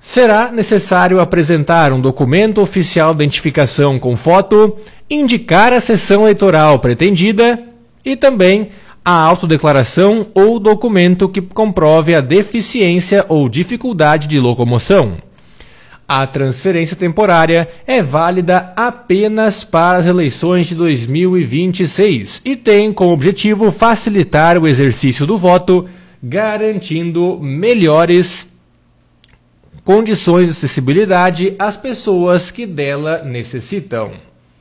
Será necessário apresentar um documento oficial de identificação com foto, indicar a sessão eleitoral pretendida e também a autodeclaração ou documento que comprove a deficiência ou dificuldade de locomoção. A transferência temporária é válida apenas para as eleições de 2026 e tem como objetivo facilitar o exercício do voto, garantindo melhores condições de acessibilidade às pessoas que dela necessitam.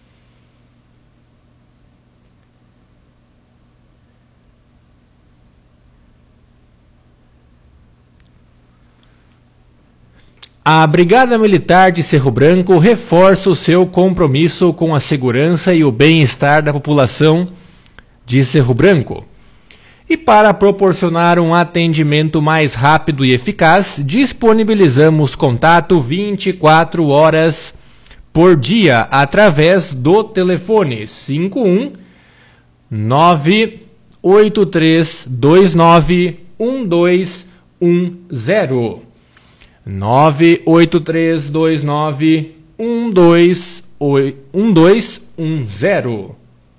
A Brigada Militar de Cerro Branco reforça o seu compromisso com a segurança e o bem-estar da população de Cerro Branco. E para proporcionar um atendimento mais rápido e eficaz, disponibilizamos contato 24 horas por dia através do telefone 51 98329 1210. 98329 1210.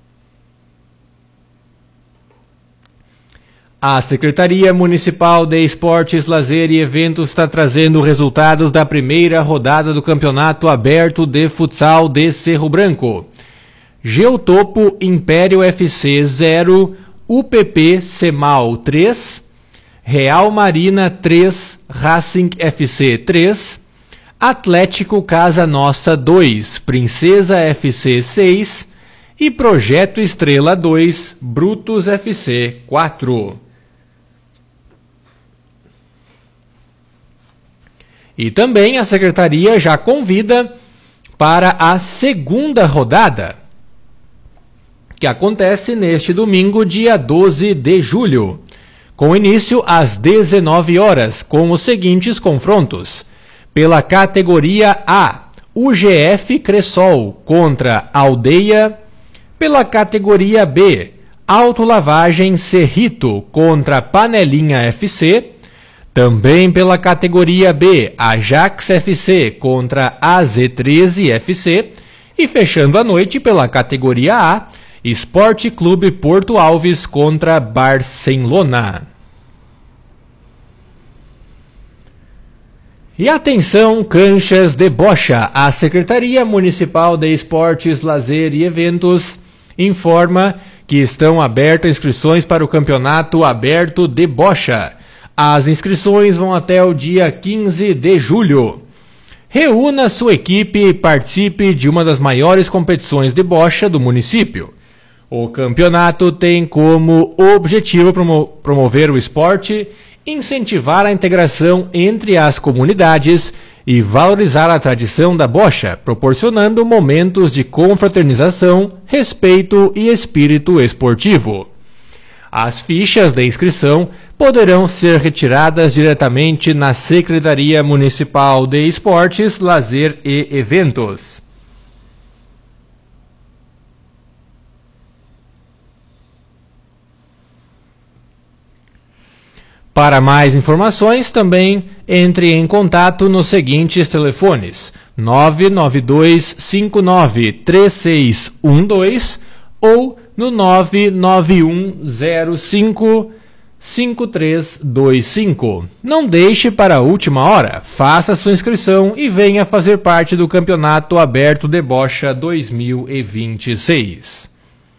A Secretaria Municipal de Esportes, Lazer e Eventos está trazendo resultados da primeira rodada do Campeonato Aberto de Futsal de Cerro Branco. Geotopo Império FC 0, UPP Cemal 3, Real Marina 3, Racing FC 3, Atlético Casa Nossa 2, Princesa FC 6 e Projeto Estrela 2, Brutus FC 4. E também a Secretaria já convida para a segunda rodada, que acontece neste domingo, dia 12 de julho, com início às 19 horas, com os seguintes confrontos. Pela categoria A, UGF Cressol contra Aldeia. Pela categoria B, Autolavagem Cerrito contra Panelinha FC. Também pela categoria B, Ajax FC contra AZ13 FC. E fechando a noite pela categoria A, Esporte Clube Porto Alves contra Barcelona. E atenção, canchas de bocha! A Secretaria Municipal de Esportes, Lazer e Eventos informa que estão abertas inscrições para o Campeonato Aberto de Bocha. As inscrições vão até o dia 15 de julho. Reúna sua equipe e participe de uma das maiores competições de bocha do município. O campeonato tem como objetivo promover o esporte, incentivar a integração entre as comunidades e valorizar a tradição da bocha, proporcionando momentos de confraternização, respeito e espírito esportivo. As fichas de inscrição poderão ser retiradas diretamente na Secretaria Municipal de Esportes, Lazer e Eventos. Para mais informações, também entre em contato nos seguintes telefones: 992593612 ou no 991055325. Não deixe para a última hora, faça sua inscrição e venha fazer parte do Campeonato Aberto de Bocha 2026.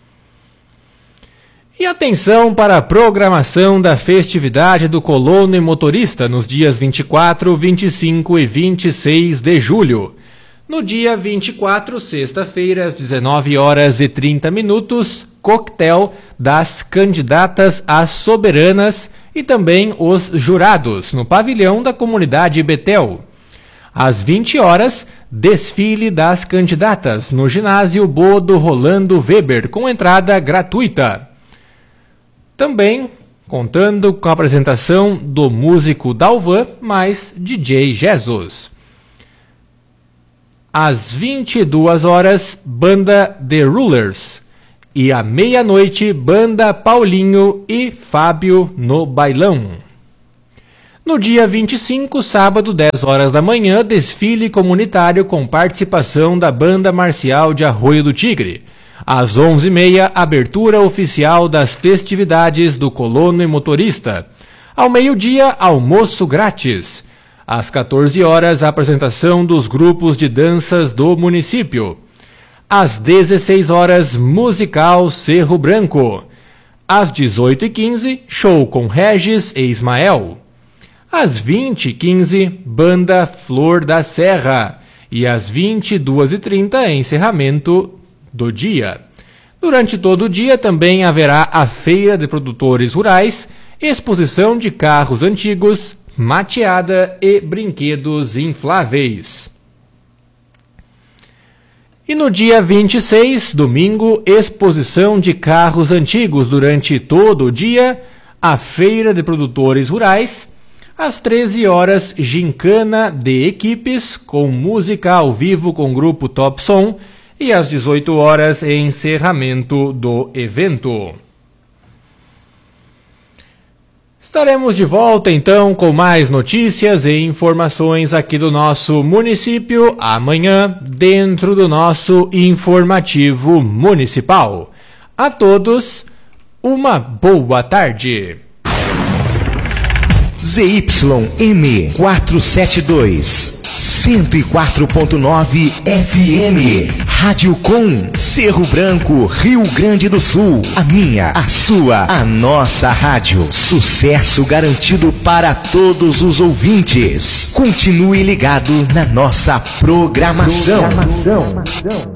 E atenção para a programação da festividade do Colono e Motorista nos dias 24, 25 e 26 de julho. No dia 24, sexta-feira, às 19 horas e 30 minutos, coquetel das candidatas às soberanas e também os jurados, no pavilhão da comunidade Betel. Às 20 horas, desfile das candidatas no ginásio Bodo Rolando Weber, com entrada gratuita. Também contando com a apresentação do músico Dalvan, mais DJ Jesus. Às 22 horas, banda The Rulers. E à meia-noite, banda Paulinho e Fábio no bailão. No dia 25, sábado, 10 horas da manhã, desfile comunitário com participação da Banda Marcial de Arroio do Tigre. Às 11h30, abertura oficial das festividades do colono e motorista. Ao meio-dia, almoço grátis. Às 14 horas, a apresentação dos grupos de danças do município. Às 16 horas, musical Cerro Branco. Às 18h15, show com Regis e Ismael. Às 20h15, banda Flor da Serra. E às 22h30, encerramento do dia. Durante todo o dia também haverá a Feira de Produtores Rurais, exposição de carros antigos, mateada e brinquedos infláveis. E no dia 26, domingo, exposição de carros antigos durante todo o dia, a Feira de Produtores Rurais. Às 13 horas, gincana de equipes com música ao vivo com o grupo Top Som. E às 18 horas, encerramento do evento. Estaremos de volta então com mais notícias e informações aqui do nosso município amanhã, dentro do nosso informativo municipal. A todos, uma boa tarde. ZYM 472, 104.9 FM, Rádio Com, Cerro Branco, Rio Grande do Sul. A minha, a sua, a nossa rádio. Sucesso garantido para todos os ouvintes. Continue ligado na nossa programação.